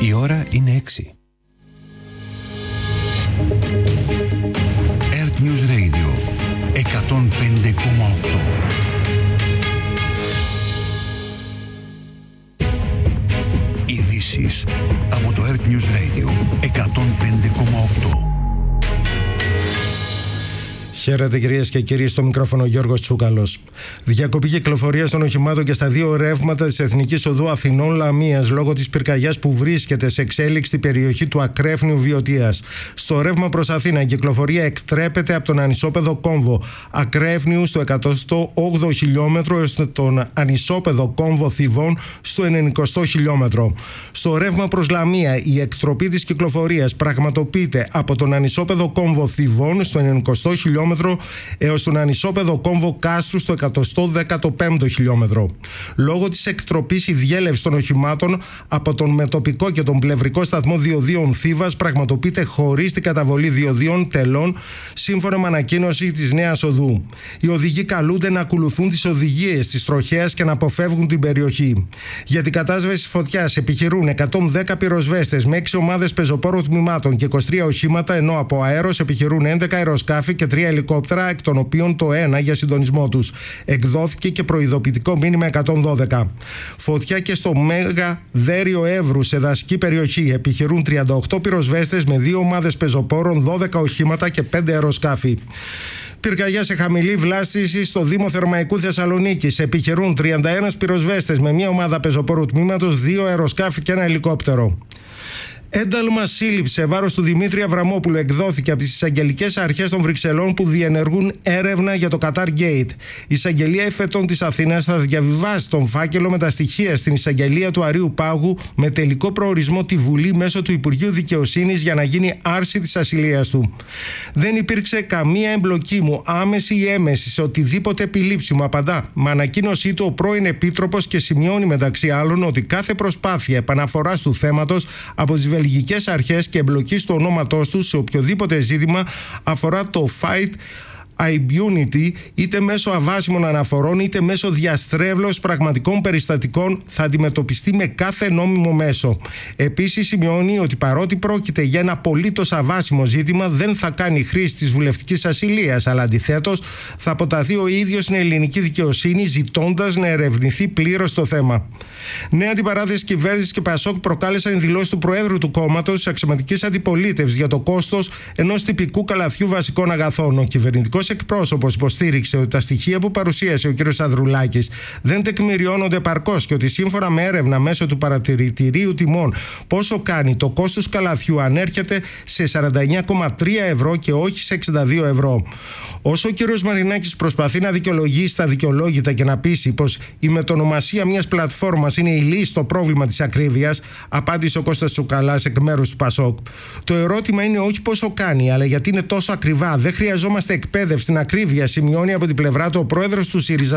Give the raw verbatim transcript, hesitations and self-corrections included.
Η ώρα είναι έξι. Earth News Radio εκατόν πέντε κόμμα οκτώ. Ειδήσεις από το Earth News Radio εκατόν πέντε κόμμα οκτώ. Χαίρετε κυρίες και κύριοι, στο μικρόφωνο Γιώργος Τσούκαλος. Διακοπή κυκλοφορίας των οχημάτων και στα δύο ρεύματα της Εθνικής Οδού Αθηνών Λαμίας λόγω της πυρκαγιάς που βρίσκεται σε εξέλιξη στην περιοχή του Ακρέφνιου Βιωτίας. Στο ρεύμα προς Αθήνα η κυκλοφορία εκτρέπεται από τον ανισόπεδο κόμβο Ακρέφνιου στο εκατοστό όγδοο χιλιόμετρο έως τον ανισόπεδο κόμβο Θηβών στο ενενηκοστό χιλιόμετρο. Στο ρεύμα προς Λαμία η εκτροπή της κυκλοφορίας πραγματοποιείται από τον ανισόπεδο κόμβο Θηβών στο ενενηκοστό χιλιόμετρο έως τον ανισόπεδο κόμβο Κάστρου στο εκατοστό δέκατο πέμπτο χιλιόμετρο. Λόγω της εκτροπής η διέλευση των οχημάτων από τον μετοπικό και τον πλευρικό σταθμό διοδίων Θήβας πραγματοποιείται χωρίς την καταβολή διοδίων τελών, σύμφωνα με ανακοίνωση της Νέας Οδού. Οι οδηγοί καλούνται να ακολουθούν τις οδηγίες της τροχέας και να αποφεύγουν την περιοχή. Για την κατάσβεση της φωτιάς επιχειρούν εκατόν δέκα πυροσβέστες με έξι ομάδες πεζοπόρων τμήματων και είκοσι τρία οχήματα, ενώ από αέρος επιχειρούν έντεκα αεροσκάφη και τρία ελικόπτερα, εκ των οποίων το ένα για συντονισμό τους. Εκδόθηκε και προειδοποιητικό μήνυμα εκατόν δώδεκα. Φωτιά και στο Μέγα Δέριο Εύρου σε δασική περιοχή επιχειρούν τριάντα οκτώ πυροσβέστες με δύο ομάδες πεζοπόρων, δώδεκα οχήματα και πέντε αεροσκάφη. Πυρκαγιά σε χαμηλή βλάστηση στο Δήμο Θερμαϊκού Θεσσαλονίκης. Επιχειρούν τριάντα ένα πυροσβέστες με μία ομάδα πεζοπόρου τμήματος, δύο αεροσκάφη και ένα ελικόπτερο. Ένταλμα σύλληψη σε βάρος του Δημήτρη Αβραμόπουλου εκδόθηκε από τις εισαγγελικές αρχές των Βρυξελών που διενεργούν έρευνα για το Qatar Gate. Η εισαγγελία εφετών της Αθήνας θα διαβιβάσει τον φάκελο με τα στοιχεία στην εισαγγελία του Αρείου Πάγου με τελικό προορισμό τη Βουλή μέσω του Υπουργείου Δικαιοσύνης για να γίνει άρση της ασυλίας του. Δεν υπήρξε καμία εμπλοκή μου, άμεση ή έμεση, σε οτιδήποτε επιλήψιμο, απαντά με ανακοίνωσή του ο πρώην Επίτροπος και σημειώνει μεταξύ άλλων ότι κάθε προσπάθεια επαναφοράς του θέματος από τις βελγικές αρχές και εμπλοκή του ονόματός του σε οποιοδήποτε ζήτημα αφορά το fight impunity, είτε μέσω αβάσιμων αναφορών είτε μέσω διαστρέβλωσης πραγματικών περιστατικών, θα αντιμετωπιστεί με κάθε νόμιμο μέσο. Επίσης σημειώνει ότι παρότι πρόκειται για ένα απολύτως αβάσιμο ζήτημα, δεν θα κάνει χρήση της βουλευτικής ασυλίας, αλλά αντιθέτως θα αποταθεί ο ίδιος στην ελληνική δικαιοσύνη, ζητώντας να ερευνηθεί πλήρως το θέμα. Νέα αντιπαράθεση κυβέρνησης και Πασόκ προκάλεσαν οι δηλώσεις του Προέδρου του κόμματος της αξιωματικής αντιπολίτευσης για το κόστος ενός τυπικού καλαθιού βασικών αγαθών. Ο κυβερνητικός εκπρόσωπος υποστήριξε ότι τα στοιχεία που παρουσίασε ο κ. Ανδρουλάκης δεν τεκμηριώνονται επαρκώς και ότι σύμφωνα με έρευνα μέσω του παρατηρητηρίου τιμών πόσο κάνει το κόστος καλαθιού ανέρχεται σε σαράντα εννέα κόμμα τρία ευρώ και όχι σε εξήντα δύο ευρώ. Όσο ο κ. Μαρινάκης προσπαθεί να δικαιολογήσει τα δικαιολόγητα και να πείσει πως η μετονομασία μιας πλατφόρμας είναι η λύση στο πρόβλημα της ακρίβειας, απάντησε ο Κώστας Τσουκαλάς εκ μέρους του Πασόκ. Το ερώτημα είναι όχι πόσο κάνει, αλλά γιατί είναι τόσο ακριβά. Δεν χρειαζόμαστε εκπαίδευση στην ακρίβεια, σημειώνει από την πλευρά του ο πρόεδρος του ΣΥΡΙΖΑ